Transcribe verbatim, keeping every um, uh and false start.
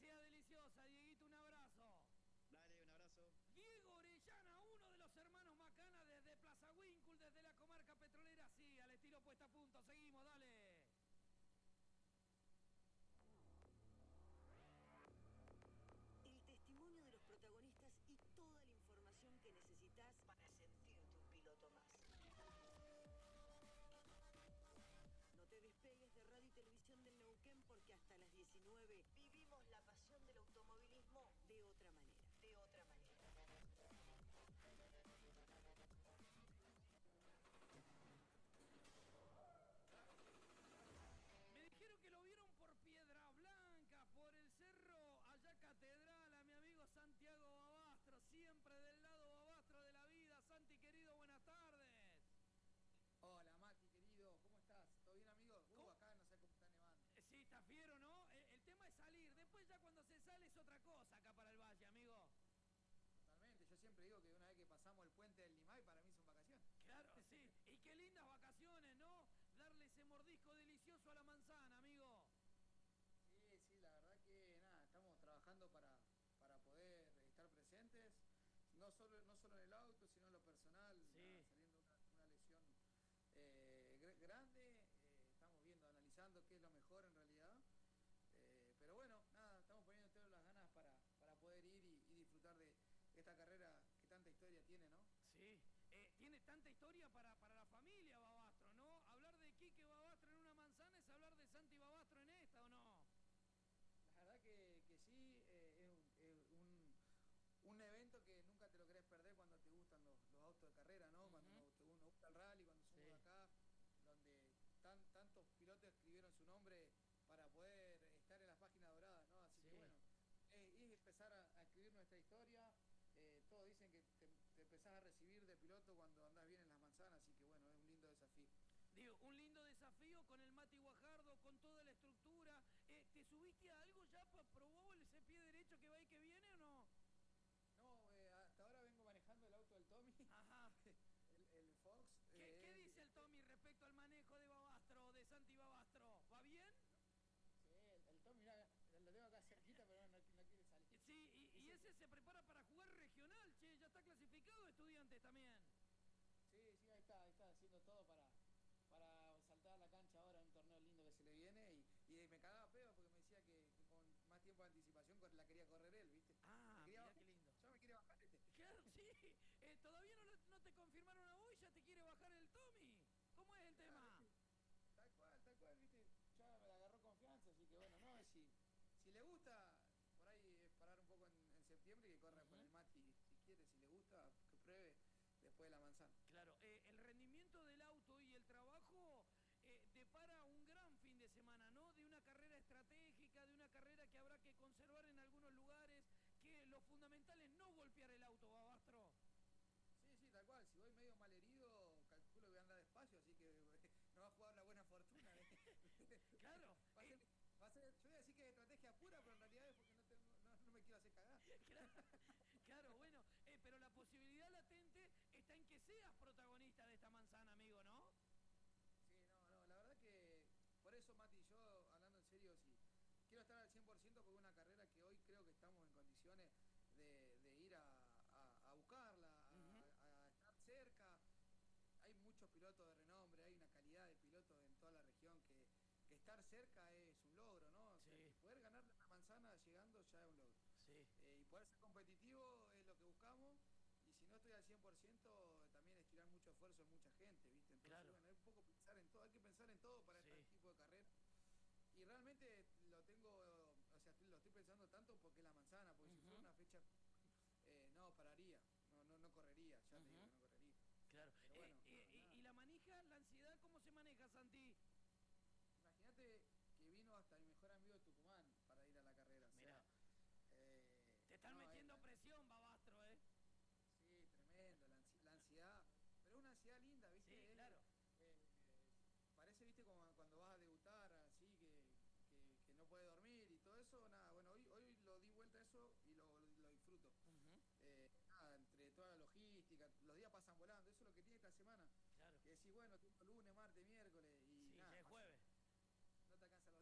sea deliciosa, Dieguito, un abrazo. Dale, un abrazo. Diego Orellana, uno de los hermanos Macana desde Plaza Winkle, desde la comarca petrolera, sí, al estilo puesta a punto. Seguimos, dale. El testimonio de los protagonistas y toda la información que necesitas para sentirte un piloto más. No te despegues de Radio y Televisión del Neuquén porque hasta las diecinueve vivimos la pasión del automovilismo de otra manera. De otra manera. Me dijeron que lo vieron por Piedra Blanca, por el cerro allá Catedral, a mi amigo Santiago Babastro, siempre del lado Babastro de la vida. Santi, querido, buenas tardes. Hola, Mati, querido, ¿cómo estás? ¿Todo bien, amigo? Uh, acá no sé cómo está nevando. Sí, está fiero, ¿no? El, el tema es salir, después ya cuando se sale es otra cosa acá para el valle, amigo. Totalmente, yo siempre digo que una vez que pasamos el puente del Limay, para mí son vacaciones. Claro, sí, y qué lindas vacaciones, ¿no? Darle ese mordisco delicioso a la manzana, amigo. Sí, sí, la verdad que nada, estamos trabajando para, para poder estar presentes, no solo, no solo en el auto, sino en lo personal, sí. Nada, saliendo una, una lesión eh, gr grande, eh, estamos viendo, analizando qué es lo mejor en realidad, eh, pero bueno, nada, estamos poniendo todas las ganas para, para poder ir y, y disfrutar de esta carrera que tanta historia tiene, ¿no? Sí, eh, tiene tanta historia para, para la familia Babastro, ¿no? Hablar de Quique Babastro en una manzana es hablar de Santi Babastro en esta, ¿o no? La verdad que, que sí, eh, es, un, es un, un evento que nunca te lo querés perder cuando te gustan los, los autos de carrera, ¿no? Uh-huh. Cuando te, uno gusta el rally, cuando somos sí. acá, donde tan, tantos pilotos escribieron su nombre para poder estar en las páginas doradas, ¿no? Así sí. que bueno, es, es empezar a, a escribir nuestra historia. Eh, todos dicen que te, te empezás a recibir de piloto cuando andás bien en las manzanas, así que bueno, es un lindo desafío. Digo, un lindo desafío con el Mati Guajardo, con toda la estructura. Eh, ¿Te subiste a algo ya? ¿Probó ese pie derecho que va y que viene o no? No, eh, hasta ahora vengo manejando el auto del Tommy. Ajá. el, el Fox. ¿Qué, eh, ¿Qué dice el Tommy respecto al manejo de Babastro, de Santi Babastro? ¿Va bien? Sí, el, el Tommy, mira, lo tengo acá cerquita, pero no, no quiere salir. Sí, y, y ese se prepara para jugar regional, che, ya está clasificado Estudiantes también. Sí, sí, ahí está, ahí está haciendo todo para, para saltar a la cancha ahora en un torneo lindo que se le viene y, y me cagaba pedo porque me decía que, que con más tiempo de anticipación la quería correr él, ¿viste? Ah, quería, mirá qué lindo. Yo me quería bajar este. Claro, sí, eh, todavía no, no te confirmaron a vos y ya te quiere bajar el Tommy. ¿Cómo es el claro, tema? ¿viste? Tal cual, tal cual, ¿viste? Ya me agarró confianza, así que bueno, no, si, si le gusta, por ahí es parar un poco en, en septiembre y que corra uh-huh. con el Mati, si quiere, si le gusta, que pruebe después de la manzana. Claro, eh, el rendimiento del auto y el trabajo eh, depara un gran fin de semana, ¿no? De una carrera estratégica, de una carrera que habrá que conservar en algunos lugares, que lo fundamental es no golpear el auto, Babastro. Sí, sí, tal cual. Si voy medio mal herido, calculo que voy a andar despacio, así que no va a jugar la buena fortuna. ¿eh? Claro. Va a ser, va a ser, yo voy a decir que es estrategia pura, pero en realidad es porque no, tengo, no, no me quiero hacer cagar. Claro, claro bueno, eh, pero la posibilidad latente está en que seas protagonista de esta manzana, amigo, ¿no? Sí, no, no, la verdad que por eso, Mati, yo hablando en serio, sí, quiero estar al cien por ciento porque es una carrera que hoy creo que estamos en condiciones de, de ir a, a, a buscarla, a, uh-huh. a, a estar cerca. Hay muchos pilotos de renombre, hay una calidad de pilotos en toda la región que, que estar cerca es un logro, ¿no? O sea, sí. Poder ganar la manzana llegando ya es un logro. Sí. Eh, y poder ser competitivo es lo que buscamos. Y si no estoy al cien por ciento, también es tirar mucho esfuerzo en mucha gente, ¿viste? Entonces, claro. bueno, hay un poco pensar en todo, hay que pensar en todo para sí. este tipo de carrera. Y realmente lo tengo, o sea, lo estoy pensando tanto porque es la manzana, porque uh-huh. si fuera una fecha, eh, no, pararía, no, no, no correría, ya uh-huh. te digo que no correría. Claro. Pero bueno, eh, eh, no, ¿y la manija, la ansiedad, cómo se maneja, Santi? Imagínate que vino hasta mi mejor amigo de Tucumán para ir a la carrera. Mirá. O sea, eh, te están no, metiendo es, presión, Babastro, ¿eh? Sí, tremendo, la, ansi la ansiedad, pero es una ansiedad linda, ¿viste? Sí, es, claro. Eh, parece, ¿viste? Como cuando vas a debutar, así que, que, que no puedes dormir y todo eso, nada, bueno, hoy, hoy lo di vuelta a eso y lo, lo, lo disfruto. Uh-huh. eh, nada, entre toda la logística, los días pasan volando, eso es lo que tiene esta semana. Claro. Que decís, bueno, tengo